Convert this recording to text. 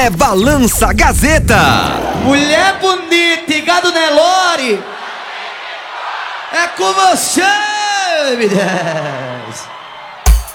é Balança Gazeta. Mulher bonita e gado Nelore, é com você, mulher.